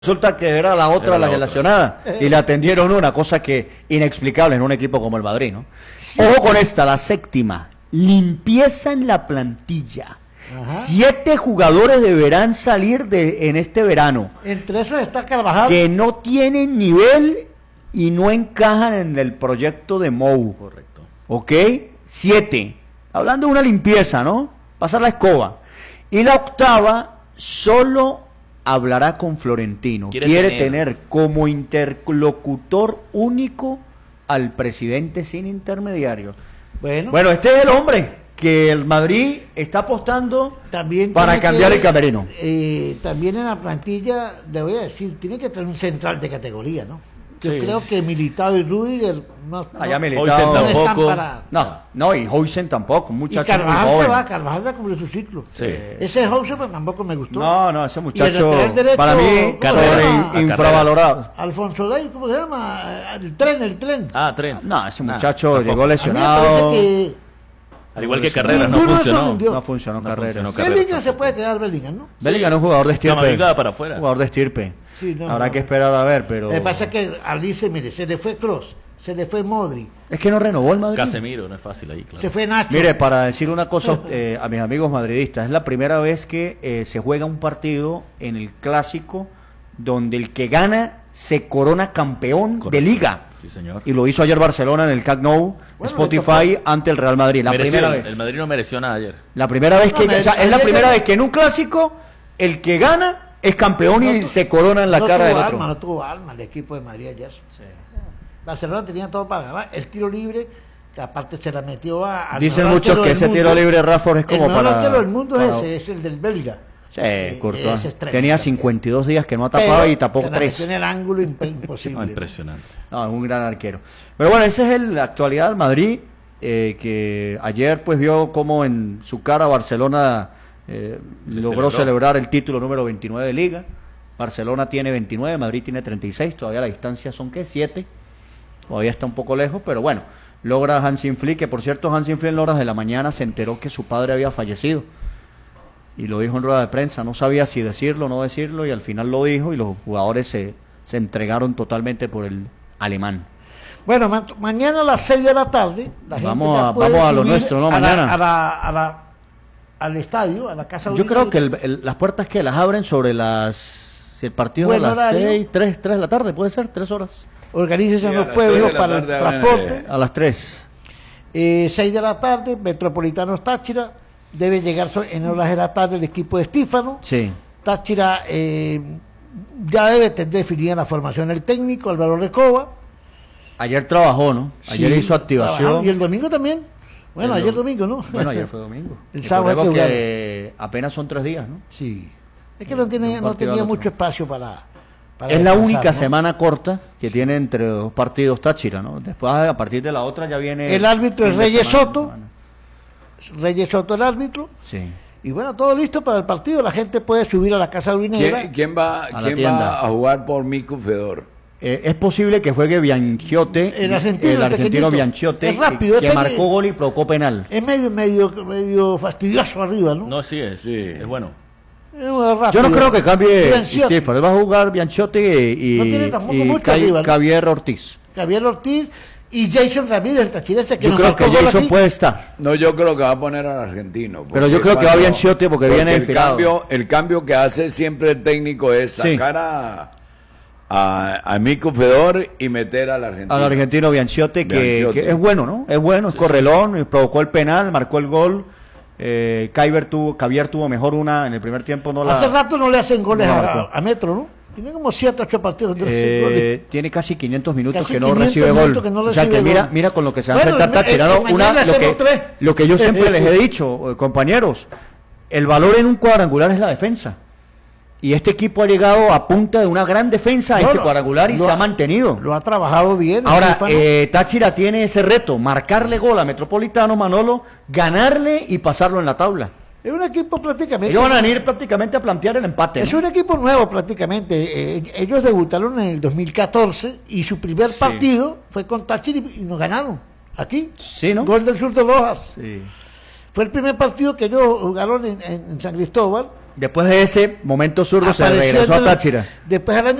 Resulta que era la otra la relacionada y le atendieron una cosa que inexplicable en un equipo como el Madrid, ¿no? Sí. Ojo con esta, la séptima, limpieza en la plantilla. Ajá. 7 jugadores deberán salir en este verano. Entre esos está Carvajal. Que no tienen nivel y no encajan en el proyecto de Mou. Correcto. ¿Ok? 7. Hablando de una limpieza, ¿no? Pasar la escoba. Y la octava, solo hablará con Florentino. Quiere tener como interlocutor único al presidente sin intermediario. Bueno, este es el hombre que el Madrid está apostando también para cambiar el camerino. También en la plantilla, le voy a decir, tiene que tener un central de categoría, ¿no? Yo creo que Militao y Rüdiger no tampoco. No, y Hoysen tampoco, muchacho. Y Carvajal Carvajal ya cumplió su ciclo. Sí. Ese Hoysen tampoco me gustó. No, ese muchacho para mí infravalorado. Alfonso Day, ¿cómo se llama? El tren. Ah, Tren. No, ese muchacho llegó lesionado. Al igual que Carreras, no funcionó. No funcionó Carreras. Bellingham se puede quedar Bellingham, ¿no? Bellingham es un jugador de estirpe. Para afuera. Jugador de estirpe. Sí, Habrá que esperar a ver, pero... Lo que pasa es que Alice, mire, se le fue Kroos, se le fue Modric. Es que no renovó el Madrid. Casemiro, no es fácil ahí, claro. Se fue Nacho. Mire, para decir una cosa a mis amigos madridistas, es la primera vez que se juega un partido en el Clásico donde el que gana se corona campeón de Liga. Sí, señor. Y lo hizo ayer Barcelona en el Camp Nou, Spotify ante el Real Madrid. Primera vez. El Madrid no mereció nada ayer. La primera vez que es la primera vez que en un Clásico el que gana es campeón y se corona en la cara del otro. No tuvo alma el equipo de Madrid ayer. Sí. Barcelona tenía todo para ganar. El tiro libre, que aparte se la metió a... Dicen muchos que ese tiro libre de Rafford es como para... El mejor arquero del mundo es el del Belga. Sí, Courtois. Tenía 52 días que no tapaba y tapó 3. En el ángulo imposible. Impresionante. No, es un gran arquero. Pero bueno, esa es la actualidad del Madrid, que ayer pues vio cómo en su cara Barcelona logró celebrar el título número 29 de Liga. Barcelona tiene 29, Madrid tiene 36, todavía la distancia son ¿qué? 7. Todavía está un poco lejos, pero bueno, logra Hansi Flick, que por cierto Hansi Flick en horas de la mañana se enteró que su padre había fallecido. Y lo dijo en rueda de prensa, no sabía si decirlo o no decirlo, y al final lo dijo, y los jugadores se entregaron totalmente por el alemán. Bueno, mañana a las 6 de la tarde, la vamos a lo nuestro, ¿no? Mañana. Al estadio, a la casa. Yo creo que las puertas que las abren sobre si el partido es a las 6, 3 de la tarde, puede ser, 3 horas. Organícense en los pueblos para el transporte. A las 3. 6 de la tarde, Metropolitanos Táchira. Debe llegar en horas de la tarde el equipo de Estífano. Sí. Táchira ya debe tener definida la formación del técnico, Álvaro Recoba. Ayer trabajó, ¿no? Ayer hizo activación. Trabajó. Y el domingo también. Bueno, ayer domingo, ¿no? Bueno, ayer fue domingo. El sábado que apenas son 3 días, ¿no? Sí. Es que no tenía mucho espacio para es la única semana corta que tiene entre 2 partidos Táchira, ¿no? Después, a partir de la otra, ya viene... El árbitro es Reyes Soto. Reyes Soto el árbitro. Sí. Y bueno, todo listo para el partido. La gente puede subir a la Casa Urinera. ¿Quién va a jugar por Mico Fedor? Es posible que juegue Bianchiote, el argentino Bianchiote, es rápido, que marcó gol y provocó penal. Es medio fastidioso arriba, ¿no? No, sí es bueno. Es rápido. Yo no creo que cambie Stefan, él va a jugar Bianchiote y Javier Ortiz. Javier Ortiz y Jason Ramírez, el tachirense, que yo creo que Jason puede estar. No, yo creo que va a poner al argentino. Pero yo creo que va Bianchiote porque viene inspirado. El cambio que hace siempre el técnico es sacar a Mico Fedor y meter al argentino. Al argentino Bianchiote, que es bueno, ¿no? Es bueno, es correlón, provocó el penal, marcó el gol. Cavier tuvo mejor una en el primer tiempo. Hace rato no le hacen goles a Metro, ¿no? Tiene como 7 o 8 partidos de goles. Tiene casi 500 minutos que no recibe gol. O sea que mira con lo que se va a enfrentar Táchira. Lo que yo siempre les he dicho, compañeros, el valor en un cuadrangular es la defensa. Y este equipo ha llegado a punta de una gran defensa a este cuadrangular y se ha mantenido. Lo ha trabajado bien. Ahora, Táchira tiene ese reto, marcarle gol a Metropolitano, Manolo, ganarle y pasarlo en la tabla. Es un equipo prácticamente... Ellos van a ir prácticamente a plantear el empate. Es un equipo nuevo prácticamente. Ellos debutaron en el 2014 y su primer partido fue con Táchira y nos ganaron. Aquí. Sí, ¿no? Gol del Sur de Rojas. Sí. Fue el primer partido que ellos jugaron en San Cristóbal. Después de ese momento zurdo se regresó a Táchira. Después al año